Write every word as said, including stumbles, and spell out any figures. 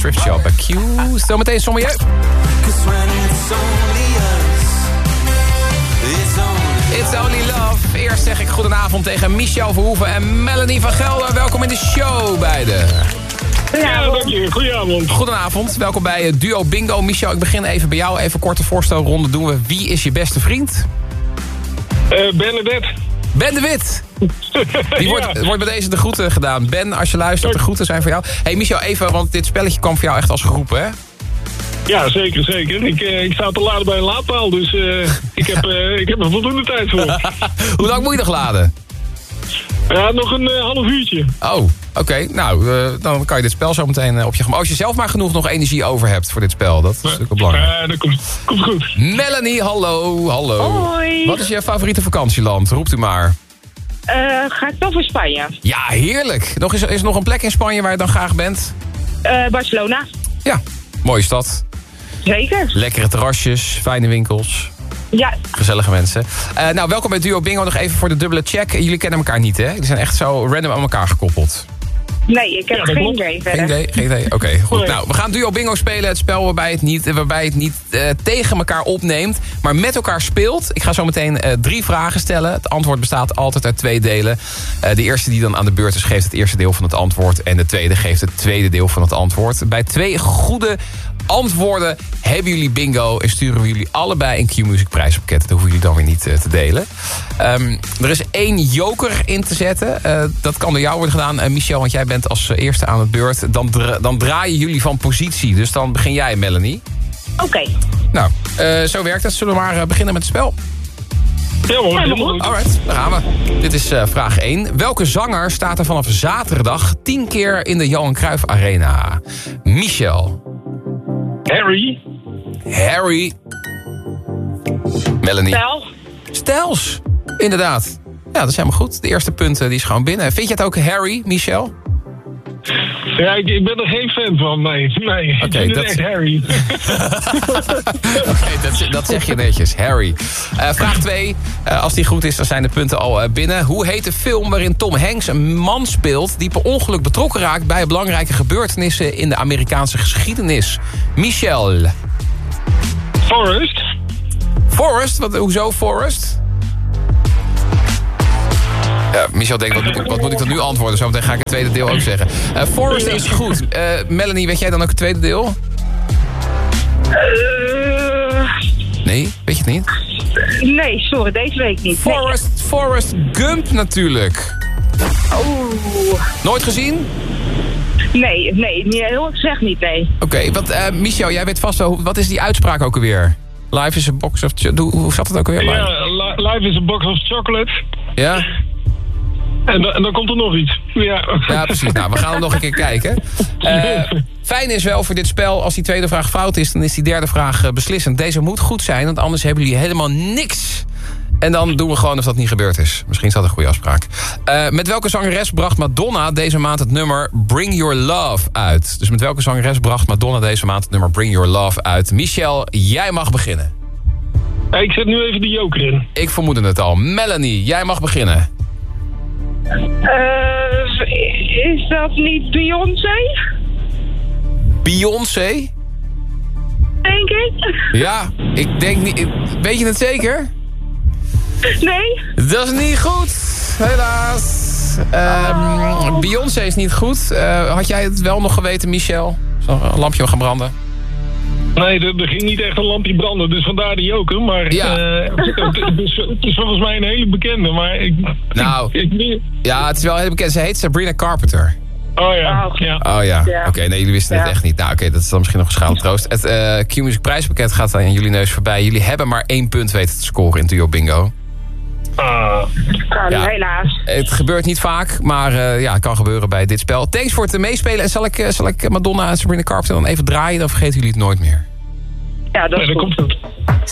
Thrift Shop bij Q. Zometeen Sommelier. It's Only Love. Eerst zeg ik goedenavond tegen Michel Verhoeven en Melanie van Gelder. Welkom in de show, beiden. Ja, dank je. Goedenavond. Goedenavond, welkom bij Duo Bingo. Michel, ik begin even bij jou. Even een korte voorstelronde doen we. Wie is je beste vriend? Uh, Bernadette. Ben de Wit. Die wordt, ja. wordt bij deze de groeten gedaan. Ben, als je luistert, de groeten zijn voor jou. Hey Michel, even, want dit spelletje kwam voor jou echt als geroepen, hè? Ja, zeker, zeker. Ik, uh, ik sta te laden bij een laadpaal, dus uh, ik, heb, uh, ik heb er voldoende tijd voor. Hoe lang moet je nog laden? Ja, nog een uh, half uurtje. Oh, oké. Okay. Nou, uh, dan kan je dit spel zo meteen uh, op je gemak. Als je zelf maar genoeg nog energie over hebt voor dit spel. Dat is natuurlijk wel belangrijk. Uh, dat komt, komt goed. Melanie, hallo. Hallo. Hoi. Wat is je favoriete vakantieland? Roept u maar. Uh, ga ik toch voor Spanje? Ja, heerlijk. Nog, is, is er nog een plek in Spanje waar je dan graag bent? Uh, Barcelona. Ja, mooie stad. Zeker. Lekkere terrasjes, fijne winkels. Ja. Gezellige mensen. Uh, nou, welkom bij Duo Bingo. Nog even voor de dubbele check. Jullie kennen elkaar niet, hè? Jullie zijn echt zo random aan elkaar gekoppeld. Nee, ik heb ja, geen idee verder. Geen idee? Geen idee? Oké, okay, goed. Nee. Nou, we gaan Duo Bingo spelen. Het spel waarbij het niet, waarbij het niet uh, tegen elkaar opneemt, maar met elkaar speelt. Ik ga zo meteen uh, drie vragen stellen. Het antwoord bestaat altijd uit twee delen. Uh, de eerste die dan aan de beurt is, geeft het eerste deel van het antwoord. En de tweede geeft het tweede deel van het antwoord. Bij twee goede antwoorden hebben jullie bingo en sturen we jullie allebei een Q-Music prijspakket. Dat hoeven jullie dan weer niet uh, te delen. Um, er is één joker in te zetten. Uh, dat kan door jou worden gedaan, uh, Michel, want jij bent als uh, eerste aan het beurt. Dan, dra- dan draaien jullie van positie. Dus dan begin jij, Melanie. Oké. Okay. Nou, uh, zo werkt het. Zullen we maar uh, beginnen met het spel? Ja hoor, helemaal goed. Alright, daar gaan we. Dit is uh, vraag één. Welke zanger staat er vanaf zaterdag tien keer in de Johan Cruijff Arena? Michel. Harry. Harry. Melanie. Stel. Stels. Inderdaad. Ja, dat is helemaal goed. De eerste punt uh, die is gewoon binnen. Vind je het ook Harry, Michel? Ja, ik, ik ben er geen fan van, nee. Nee, okay, ik vind dat... het echt Harry. okay, dat, dat zeg je netjes, Harry. Uh, vraag twee. Uh, als die goed is, dan zijn de punten al uh, binnen. Hoe heet de film waarin Tom Hanks een man speelt die per ongeluk betrokken raakt bij belangrijke gebeurtenissen in de Amerikaanse geschiedenis? Michel. Forrest. Forrest? Wat, hoezo Forrest? Ja, Michel denkt, wat moet, ik, wat moet ik dan nu antwoorden? Zometeen ga ik het tweede deel ook zeggen. Uh, Forrest is goed. Uh, Melanie, weet jij dan ook het tweede deel? Uh... Nee, weet je het niet? Nee, sorry, deze weet ik niet. Forrest, nee. Forrest Gump natuurlijk. Oeh. Nooit gezien? Nee, nee, heel gezegd niet, nee. Oké, okay, want uh, Michel, jij weet vast wel, wat is die uitspraak ook alweer? Life is a box of... Hoe, hoe zat het ook alweer? Ja, life is a box of chocolate. Ja? En, da- en dan komt er nog iets. Ja, ja precies. Nou, we gaan hem nog een keer kijken. Uh, fijn is wel voor dit spel, als die tweede vraag fout is, dan is die derde vraag uh, beslissend. Deze moet goed zijn, want anders hebben jullie helemaal niks. En dan doen we gewoon of dat niet gebeurd is. Misschien is dat een goede afspraak. Uh, met welke zangeres bracht Madonna deze maand het nummer Bring Your Love uit? Dus met welke zangeres bracht Madonna deze maand het nummer Bring Your Love uit? Michel, jij mag beginnen. Ja, ik zet nu even de joker in. Ik vermoedde het al. Melanie, jij mag beginnen. Uh, is dat niet Beyoncé? Beyoncé? Denk ik. Ja, ik denk niet... Weet je het zeker? Nee. Dat is niet goed, helaas. Um, oh. Beyoncé is niet goed. Uh, had jij het wel nog geweten, Michel? Zal een lampje gaan branden? Nee, er, er ging niet echt een lampje branden, dus vandaar de joker. Maar ja. uh, het, het, is, het is volgens mij een hele bekende, maar ik... Nou, ik, ik, ja, het is wel heel bekend. Ze heet Sabrina Carpenter. Oh ja, oh. ja. Oh ja, ja. Oké, okay, nee, jullie wisten ja. het echt niet. Nou oké, okay, dat is dan misschien nog een schaal troost. Het uh, Q-Music prijspakket gaat aan jullie neus voorbij. Jullie hebben maar één punt weten te scoren in Duo Bingo. Ah. Kan, ja. helaas. Het gebeurt niet vaak, maar uh, ja, het kan gebeuren bij dit spel. Thanks voor het meespelen. En zal ik, uh, zal ik Madonna en Sabrina Carpenter dan even draaien? Dan vergeten jullie het nooit meer. Ja, dat is nee, goed. Komt het.